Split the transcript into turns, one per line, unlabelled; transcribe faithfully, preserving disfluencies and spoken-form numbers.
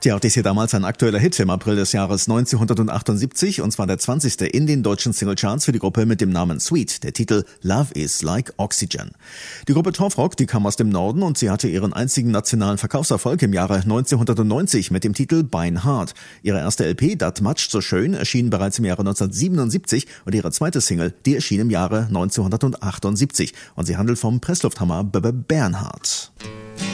Tja, dies hier damals ein aktueller Hit im April des Jahres neunzehnhundertachtundsiebzig, und zwar der zwanzigste in den deutschen Singlecharts für die Gruppe mit dem Namen Sweet, der Titel Love is like Oxygen. Die Gruppe Torfrock, die kam aus dem Norden und sie hatte ihren einzigen nationalen Verkaufserfolg im Jahre neunzehnhundertneunzig mit dem Titel Beinhard. Ihre erste L P, Dat matscht so schön, erschien bereits im Jahre neunzehnhundertsiebenundsiebzig und ihre zweite Single, die erschien im Jahre neunzehnhundertachtundsiebzig und sie handelt vom Presslufthammer B B Bernhard.